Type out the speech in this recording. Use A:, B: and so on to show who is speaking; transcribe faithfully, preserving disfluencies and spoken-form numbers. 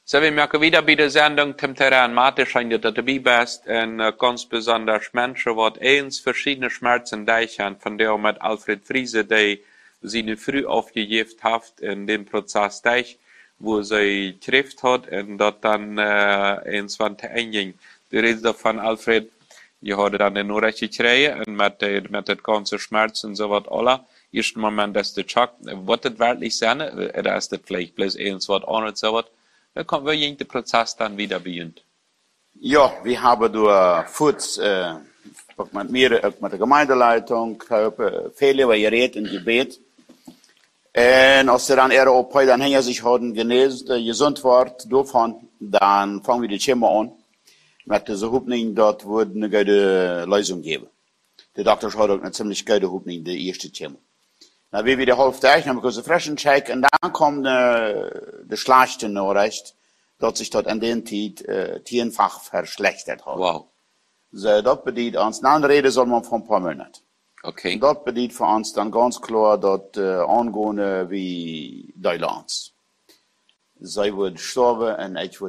A: So, wir merken wieder bei der Sendung Temperan Mate scheint ihr dabei bist und uh, ganz besonders Menschen, die eins verschiedene Schmerzen haben, von der mit Alfred Friese, der sie früh aufgegeben hat in dem Prozess, wo sie trifft hat und dort dann uh, eins von der Enging. Du redest davon, Alfred, je hadde dann den nog recht gekregen und mit, de, mit den ganzen Schmerzen und so was alle. Ersten Moment, dass der Schock, wird das wirklich sein, oder ist das vielleicht bloß eins was anderes so was? Da kommt wir der Prozess dann wieder beginnt.
B: Ja, wir haben durch Fuß, äh, mit mir, auch mit der Gemeindeleitung, viele geredet in Gebet. Und als sie dann ihre O P dann hinter sich hatten, genesen, gesund wird, davon, dann fangen wir die Chemo an. Mit dieser Hoffnung, dort würde eine gute Lösung geben. Der Doktor hat auch eine ziemlich gute Hoffnung, die erste Chemo. Dann wie wir die halbe Tag, dann haben wir einen frischen Check, und dann kommt äh, die schlechte Nachricht, dass sich dort an den Zeit äh, tienfach verschlechtert hat.
A: Wow.
B: So, das bedeutet uns, dann reden soll man von ein paar Monaten.
A: Okay.
B: Und das bedeutet für uns dann ganz klar, dass äh, angehen wie Deutschland. Sie wird sterben und ich